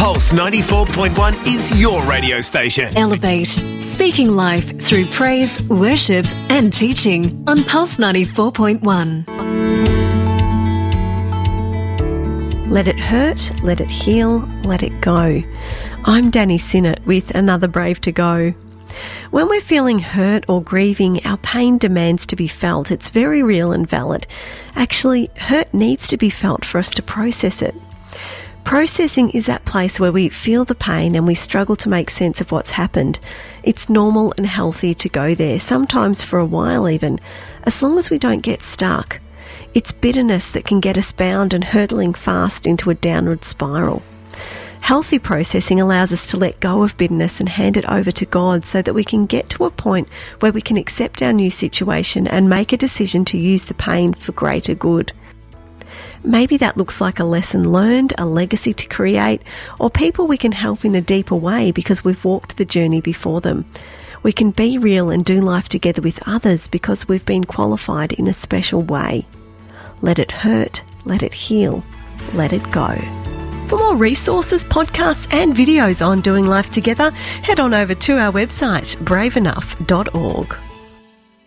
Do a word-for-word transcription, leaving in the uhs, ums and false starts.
Pulse ninety-four point one is your radio station. Elevate, speaking life through praise, worship and teaching on Pulse ninety-four point one. Let it hurt, let it heal, let it go. I'm Danny Sinnott with another Brave to Go. When we're feeling hurt or grieving, our pain demands to be felt. It's very real and valid. Actually, hurt needs to be felt for us to process it. Processing is that place where we feel the pain and we struggle to make sense of what's happened. It's normal and healthy to go there, sometimes for a while even, as long as we don't get stuck. It's bitterness that can get us bound and hurtling fast into a downward spiral. Healthy processing allows us to let go of bitterness and hand it over to God so that we can get to a point where we can accept our new situation and make a decision to use the pain for greater good. Maybe that looks like a lesson learned, a legacy to create, or people we can help in a deeper way because we've walked the journey before them. We can be real and do life together with others because we've been qualified in a special way. Let it hurt, let it heal, let it go. For more resources, podcasts and videos on doing life together, head on over to our website brave enough dot org.